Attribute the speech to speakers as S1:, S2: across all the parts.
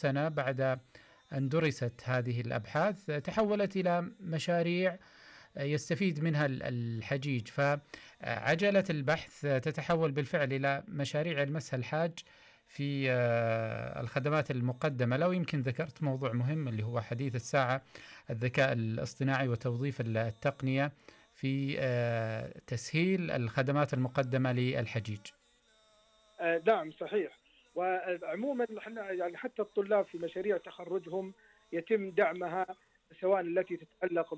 S1: سنة بعد أن درست هذه الأبحاث تحولت إلى مشاريع يستفيد منها الحجيج، فعجلة البحث تتحول بالفعل إلى مشاريع يلمسها الحاج في الخدمات المقدمة. لو يمكن ذكرت موضوع مهم اللي هو حديث الساعة، الذكاء الاصطناعي وتوظيف التقنية في تسهيل الخدمات المقدمة للحجيج.
S2: نعم صحيح. وعموما احنا يعني حتى الطلاب في مشاريع تخرجهم يتم دعمها، سواء التي تتعلق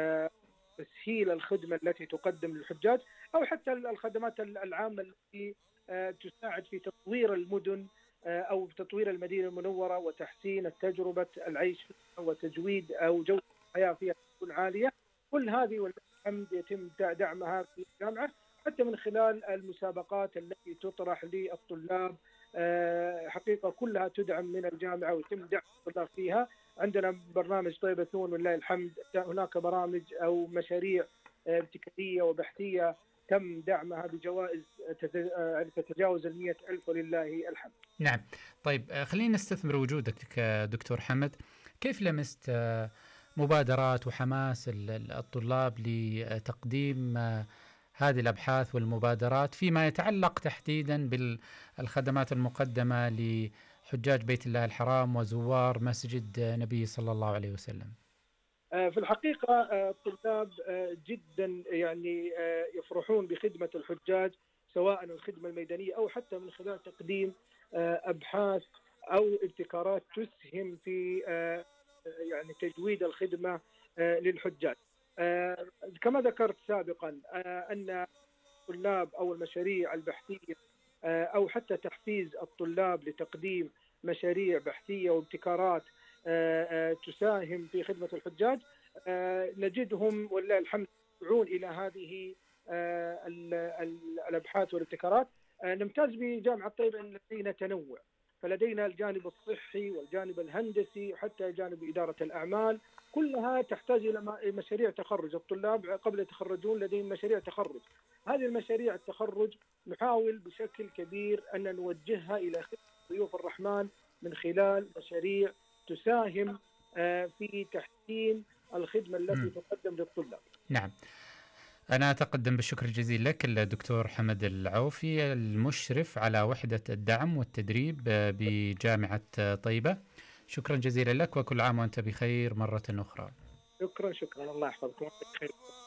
S2: بتسهيل الخدمة التي تقدم للحجاج، أو حتى الخدمات العامة التي تساعد في تطوير المدن أو تطوير المدينة المنورة وتحسين تجربة العيش فيها وتجويد أو جودة الحياة فيها تكون عالية. كل هذه والحمد يتم دعمها في الجامعة، حتى من خلال المسابقات التي تطرح للطلاب. حقيقة كلها تدعم من الجامعة ويتم دعم الطلاب فيها. عندنا برنامج طيبة نون ولله الحمد، هناك برامج أو مشاريع ابتكارية وبحثية تم دعمها بجوائز تتجاوز 100,000 ولله الحمد.
S1: نعم. طيب خلينا نستثمر وجودك دكتور حمد. كيف لمست مبادرات وحماس الطلاب لتقديم هذه الأبحاث والمبادرات فيما يتعلق تحديدا بالخدمات المقدمة لحجاج بيت الله الحرام وزوار مسجد نبي صلى الله عليه وسلم؟
S2: في الحقيقة الطلاب جدا يعني يفرحون بخدمة الحجاج، سواء الخدمة الميدانية أو حتى من خلال تقديم أبحاث أو ابتكارات تسهم في يعني تجويد الخدمة للحجاج. كما ذكرت سابقا أن الطلاب أو المشاريع البحثية أو حتى تحفيز الطلاب لتقديم مشاريع بحثية وابتكارات تساهم في خدمة الحجاج، نجدهم ولله الحمد يدعون إلى هذه الأبحاث والابتكارات. نمتاز بجامعة طيبة أن لدينا تنوع، فلدينا الجانب الصحي والجانب الهندسي حتى جانب إدارة الأعمال، كلها تحتاج إلى مشاريع تخرج. الطلاب قبل يتخرجون لديهم مشاريع تخرج. هذه المشاريع التخرج نحاول بشكل كبير أن نوجهها إلى خدمة ضيوف الرحمن من خلال مشاريع تساهم في تحسين الخدمة التي تقدم للطلاب.
S1: نعم. أنا أتقدم بالشكر الجزيل لك الدكتور حمد العوفي، المشرف على وحدة الدعم والتدريب بجامعة طيبة. شكرا جزيلا لك، وكل عام وأنت بخير مرة أخرى.
S2: شكرا الله يحفظكم.